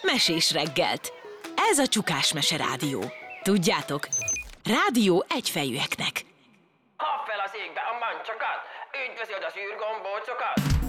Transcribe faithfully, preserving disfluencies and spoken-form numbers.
mesés reggelt. Ez a Csukás Mese Rádió. Tudjátok, rádió egyfejűeknek. Kap fel az égbe a mancsokat, üdvözöld az űrgombócokat!